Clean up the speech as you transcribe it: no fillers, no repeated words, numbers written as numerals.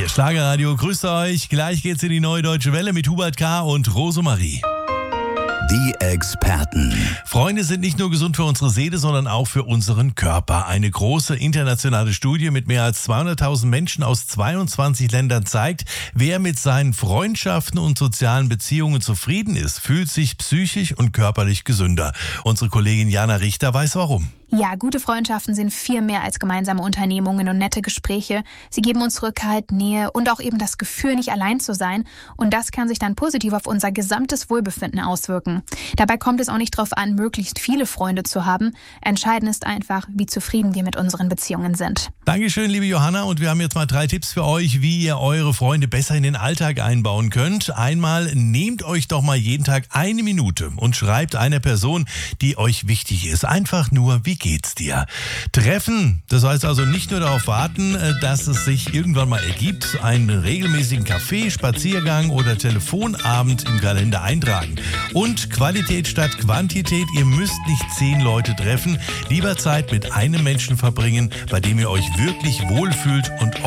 Schlagerradio, grüßt euch. Gleich geht's in die Neue Deutsche Welle mit Hubert K. und Rosemarie. Die Experten. Freunde sind nicht nur gesund für unsere Seele, sondern auch für unseren Körper. Eine große internationale Studie mit mehr als 200.000 Menschen aus 22 Ländern zeigt, wer mit seinen Freundschaften und sozialen Beziehungen zufrieden ist, fühlt sich psychisch und körperlich gesünder. Unsere Kollegin Jana Richter weiß warum. Ja, gute Freundschaften sind viel mehr als gemeinsame Unternehmungen und nette Gespräche. Sie geben uns Rückhalt, Nähe und auch eben das Gefühl, nicht allein zu sein. Und das kann sich dann positiv auf unser gesamtes Wohlbefinden auswirken. Dabei kommt es auch nicht darauf an, möglichst viele Freunde zu haben. Entscheidend ist einfach, wie zufrieden wir mit unseren Beziehungen sind. Dankeschön, liebe Johanna. Und wir haben jetzt mal 3 Tipps für euch, wie ihr eure Freunde besser in den Alltag einbauen könnt. Einmal, nehmt euch doch mal jeden Tag 1 Minute und schreibt einer Person, die euch wichtig ist. Einfach nur, wie geht's dir? Treffen, das heißt also nicht nur darauf warten, dass es sich irgendwann mal ergibt, einen regelmäßigen Kaffee, Spaziergang oder Telefonabend im Kalender eintragen. Und Qualität statt Quantität, ihr müsst nicht 10 Leute treffen, lieber Zeit mit einem Menschen verbringen, bei dem ihr euch wirklich wohlfühlt und